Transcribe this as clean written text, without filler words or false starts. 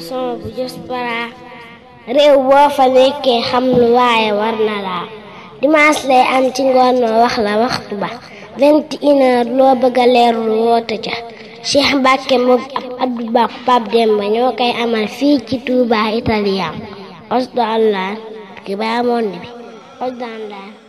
son bu diaspora réew boo fa nekkee xam lu waaye war na laa dimanche lay am ci ngoon noo wax la waxtu ba 21h loo bëgg a leerlu woote ca Cheikh Mbacke moom ab Abdou Ba Pape Demba ñoo koy amal fii ci Touba Italien Osdo Allah ki ba monde bi Osdo Allah